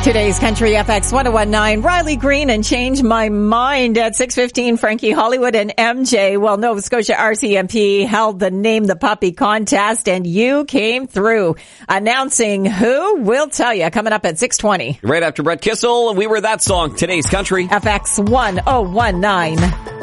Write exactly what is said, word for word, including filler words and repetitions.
Today's Country F X ten nineteen, Riley Green and Change My Mind at six fifteen. Frankie Hollywood and M J. Well, Nova Scotia R C M P held the Name the Puppy contest and you came through. Announcing who, we'll tell you coming up at six twenty. Right after Brett Kissel, we were that song. Today's Country F X ten nineteen.